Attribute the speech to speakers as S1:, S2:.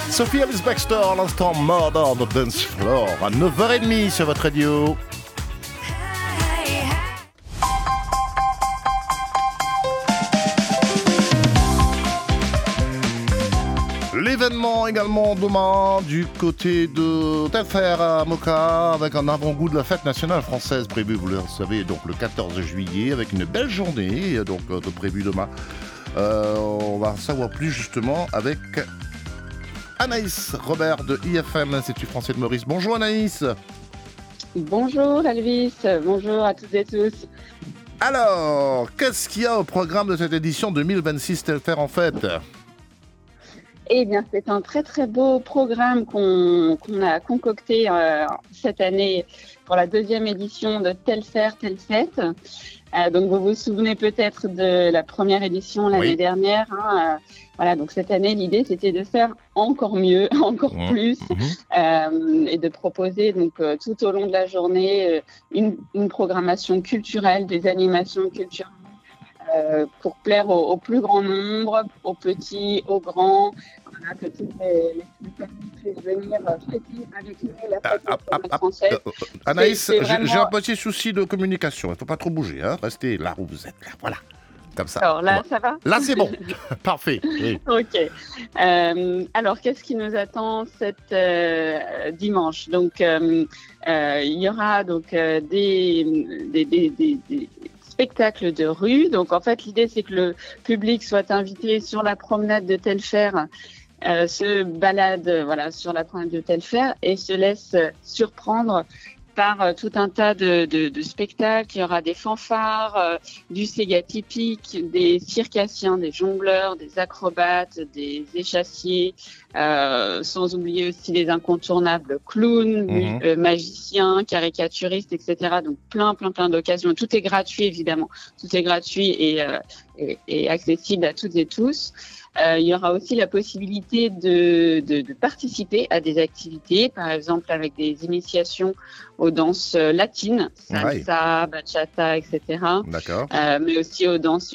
S1: Sophie Ellis Baxter, à l'instant Murder on the Dance Floor, à 9h30 sur votre radio. L'événement également demain du côté de Telfer à Moka avec un avant-goût de la fête nationale française prévue, vous le savez, donc le 14 juillet avec une belle journée donc de prévu demain. On va en savoir plus justement avec Anaïs Robert de IFM, l'Institut français de Maurice. Bonjour Anaïs.
S2: Bonjour Elvis, bonjour à toutes et tous.
S1: Alors, qu'est-ce qu'il y a au programme de cette édition 2026 Telfer en fête ?
S2: Eh bien, c'est un très très beau programme qu'on a concocté cette année pour la deuxième édition de Telfer, Telfête. Donc, vous vous souvenez peut-être de la première édition l'année dernière. Voilà, donc cette année, l'idée, c'était de faire encore mieux, encore plus, et de proposer donc tout au long de la journée une programmation culturelle, des animations culturelles. Pour plaire au plus grand nombre, aux petits, aux grands, voilà, que toutes les familles puissent venir fêter avec nous la fête française.
S1: Anaïs, vraiment... j'ai un petit souci de communication, il ne faut pas trop bouger, hein. Restez là où vous êtes, là. Voilà. Comme ça.
S2: Alors là, ça va ?
S1: Là, c'est bon. Parfait. Oui.
S2: Ok. Alors, qu'est-ce qui nous attend cet dimanche ? Donc, il y aura donc des spectacles de rue. Donc, en fait, l'idée, c'est que le public soit invité sur la promenade de Telfer, se balade sur la promenade de Telfer et se laisse surprendre par tout un tas de spectacles. Il y aura des fanfares, du Sega typique, des circassiens, des jongleurs, des acrobates, des échassiers, sans oublier aussi les incontournables clowns, magiciens, caricaturistes, etc. Donc plein d'occasions. Tout est gratuit évidemment. Tout est gratuit et accessible à toutes et tous. Il y aura aussi la possibilité de participer à des activités, par exemple avec des initiations aux danses latines, salsa, bachata, etc.
S1: D'accord.
S2: Mais aussi aux danses